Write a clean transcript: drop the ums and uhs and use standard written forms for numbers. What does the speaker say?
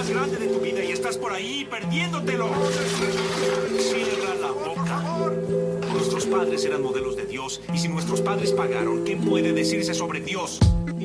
más grande de tu vida y estás por ahí perdiéndotelo. Cierra la boca. Nuestros padres eran modelos de Dios, y si nuestros padres pagaron, ¿qué puede decirse sobre Dios?